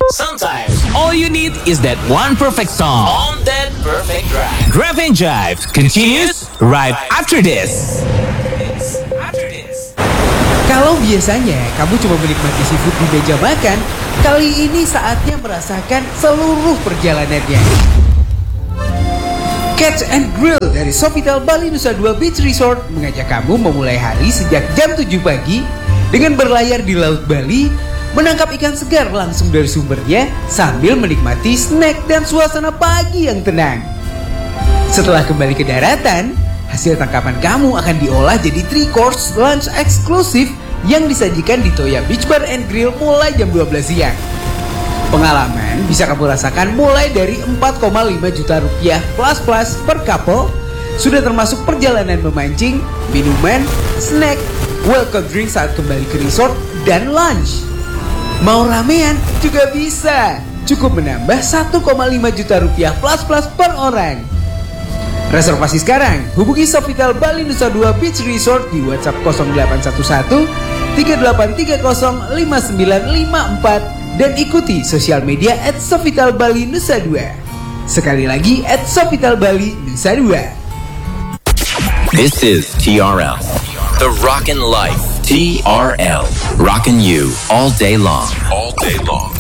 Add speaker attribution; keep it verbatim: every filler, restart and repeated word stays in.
Speaker 1: Sometimes all you need is that one perfect song on that perfect drive. Grab and Jive continues right after this. After this.
Speaker 2: Kalau biasanya kamu cuma menikmati seafood di meja makan, kali ini saatnya merasakan seluruh perjalanannya. Catch and Grill dari Sofitel Bali Nusa Dua Beach Resort mengajak kamu memulai hari sejak jam tujuh pagi dengan berlayar di Laut Bali, menangkap ikan segar langsung dari sumbernya sambil menikmati snack dan suasana pagi yang tenang. Setelah kembali ke daratan, hasil tangkapan kamu akan diolah jadi three course lunch eksklusif yang disajikan di Toya Beach Bar and Grill mulai jam dua belas siang. Pengalaman bisa kamu rasakan mulai dari empat koma lima juta rupiah plus plus per couple, sudah termasuk perjalanan memancing, minuman, snack, welcome drink saat kembali ke resort, dan lunch. Mau ramean juga bisa, cukup menambah satu koma lima juta rupiah plus plus per orang. Reservasi sekarang, hubungi Sofitel Bali Nusa Dua Beach Resort di WhatsApp nol delapan satu satu tiga delapan tiga nol lima sembilan lima empat dan ikuti sosial media at Sofitel Bali Nusa Dua. Sekali lagi at Sofitel Bali Nusa Dua.
Speaker 1: This is T R L, the Rockin' Life. T R L, rockin' you all day long. All day long.